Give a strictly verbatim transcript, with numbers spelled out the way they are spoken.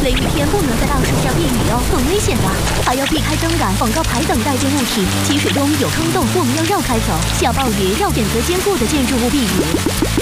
雷雨天不能在大树下避雨哦，很危险的，还要避开灯杆、广告牌等带电物体。积水中有坑洞，我们要绕开走。下暴雨要选择坚固的建筑物避雨。